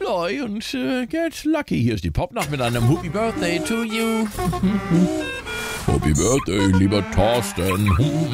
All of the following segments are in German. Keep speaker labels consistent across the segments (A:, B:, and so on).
A: Enjoy und get lucky. Hier ist die Popnacht mit einem Happy Birthday to you. Happy Birthday, lieber Thorsten.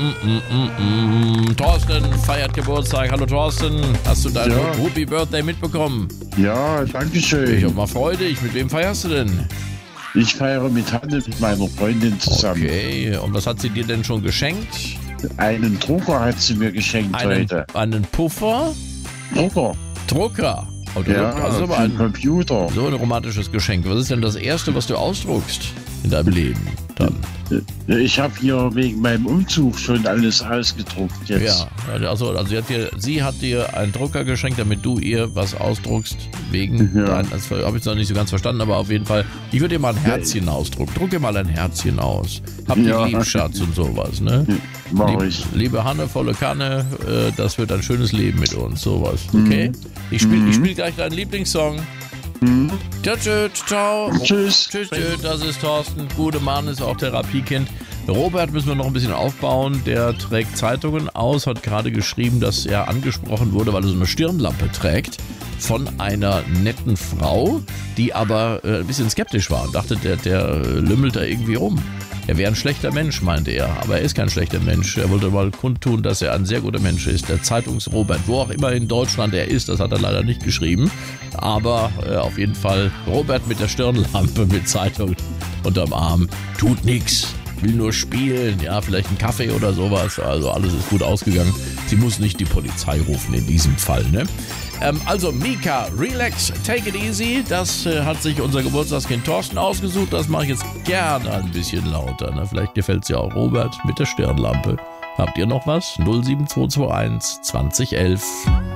A: Thorsten feiert Geburtstag. Hallo Thorsten, hast du dein Happy Birthday mitbekommen?
B: Ja, danke schön.
A: Ich hab mal Freude. Mit wem feierst du denn?
B: Ich feiere mit Hanne, mit meiner Freundin zusammen.
A: Okay, und was hat sie dir denn schon geschenkt?
B: Einen Drucker hat sie mir geschenkt heute.
A: Einen Puffer? Drucker. Oh,
B: das ist aber ein Computer.
A: So ein romantisches Geschenk. Was ist denn das Erste, was du ausdruckst in deinem Leben dann?
B: Ich habe hier wegen meinem Umzug schon alles ausgedruckt jetzt.
A: Ja, also sie hat dir einen Drucker geschenkt, damit du ihr was ausdruckst wegen das habe ich noch nicht so ganz verstanden, aber auf jeden Fall, ich würde dir mal ein Herzchen ausdrucken. Druck dir mal ein Herzchen aus. Hab dich lieb, Schatz und sowas, ne?
B: Mach ich.
A: Liebe Hanne, volle Kanne, das wird ein schönes Leben mit uns, sowas, okay? Ich spiel gleich deinen Lieblingssong. Tschüss, ciao.
B: Tschüss.
A: Tschüss, das ist Thorsten. Gute Mann, ist auch Therapiekind. Robert müssen wir noch ein bisschen aufbauen. Der trägt Zeitungen aus, hat gerade geschrieben, dass er angesprochen wurde, weil er so eine Stirnlampe trägt von einer netten Frau, die aber ein bisschen skeptisch war und dachte, der lümmelt da irgendwie rum. Er wäre ein schlechter Mensch, meinte er, aber er ist kein schlechter Mensch. Er wollte mal kundtun, dass er ein sehr guter Mensch ist. Der Zeitungs-Robert, wo auch immer in Deutschland er ist, das hat er leider nicht geschrieben. Aber auf jeden Fall Robert mit der Stirnlampe mit Zeitung unterm Arm. Tut nix, will nur spielen, ja, vielleicht einen Kaffee oder sowas. Also alles ist gut ausgegangen. Sie muss nicht die Polizei rufen in diesem Fall, ne? Also Mika, relax, take it easy. Das hat sich unser Geburtstagskind Thorsten ausgesucht. Das mache ich jetzt gerne ein bisschen lauter. Ne? Vielleicht gefällt es ja auch Robert mit der Stirnlampe. Habt ihr noch was? 07221 2011.